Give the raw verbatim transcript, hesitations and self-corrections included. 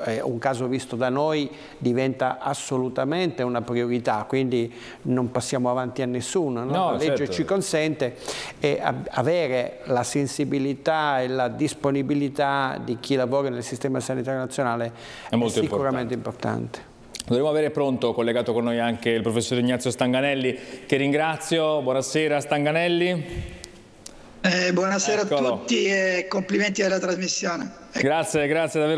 eh, un caso visto da noi diventa assolutamente una priorità, quindi non passiamo avanti a nessuno, no? No, la legge certo. ci consente, e avere la sensibilità e la disponibilità di chi lavora nel sistema sanitario nazionale è, molto è sicuramente importante. importante. Dovremmo avere pronto, collegato con noi anche il professor Ignazio Stanganelli, che ringrazio. Buonasera Stanganelli. Eh, buonasera Eccolo. a tutti e complimenti alla trasmissione. Grazie, grazie davvero.